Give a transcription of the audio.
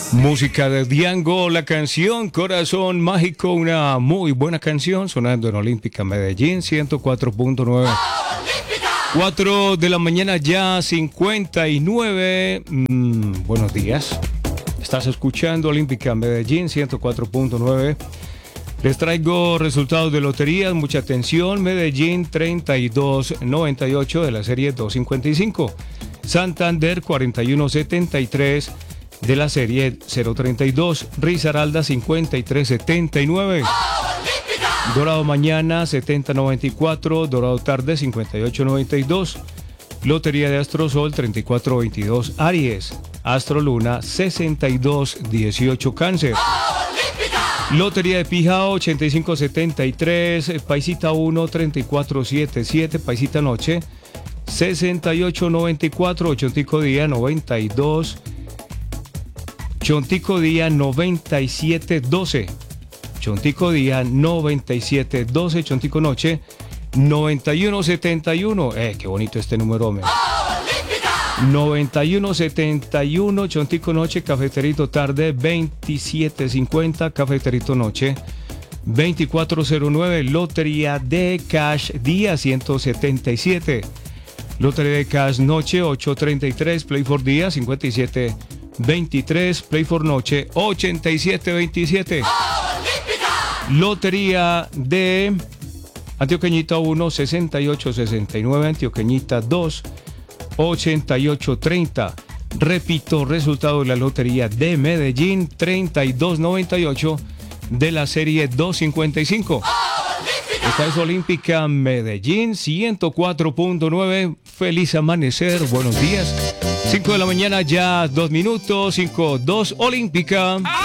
Música de Diango, la canción Corazón Mágico, una muy buena canción sonando en Olímpica Medellín 104.9. 4 de la mañana ya 59. Buenos días. Estás escuchando Olímpica Medellín 104.9. Les traigo resultados de loterías, mucha atención. Medellín 3298 de la serie 255. Santander 4173 de la serie 032. Risaralda 5379. Dorado mañana 7094. Dorado tarde 5892. Lotería de Astrosol 3422 Aries. Astro Luna 6218 Cáncer. Lotería de Pijao 8573, Paisita 1 3477, Paisita Noche 6894, Chontico Día 92, Chontico Día 9712, Chontico Día 9712, Chontico Noche 9171. Qué bonito este número, hombre. 9171, Chontico Noche, Cafeterito Tarde 2750, Cafeterito Noche 2409, Lotería de Cash Día 177, Lotería de Cash Noche 833, Play for Día 5723, Play for Noche 8727. Lotería de Antioqueñita 1 6869, Antioqueñita 2 8830. Repito, resultado de la Lotería de Medellín 3298 de la serie 255. Esta es Olímpica Medellín 104.9. Feliz amanecer, buenos días. 5 de la mañana ya 2 minutos, 5-2 Olímpica.